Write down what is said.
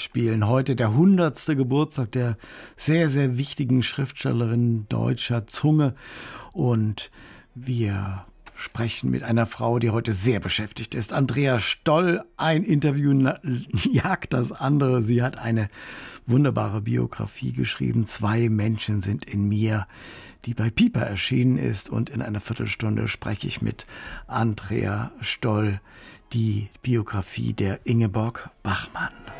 Festspielen. Heute der 100. Geburtstag der sehr, sehr wichtigen Schriftstellerin deutscher Zunge. Und wir sprechen mit einer Frau, die heute sehr beschäftigt ist. Andrea Stoll, ein Interview jagt das andere. Sie hat eine wunderbare Biografie geschrieben. 2 Menschen sind in mir, die bei Piper erschienen ist. Und in einer Viertelstunde spreche ich mit Andrea Stoll, die Biografie der Ingeborg Bachmann.